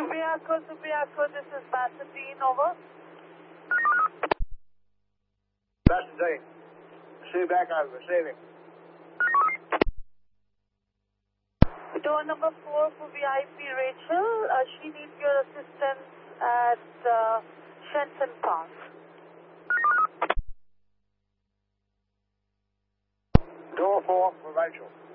Subiaco, this is Bassadine, over. Bassadine, back on receiving. Door number 4 for VIP Rachel. She needs your assistance at Shenton Park. Door 4 for Rachel.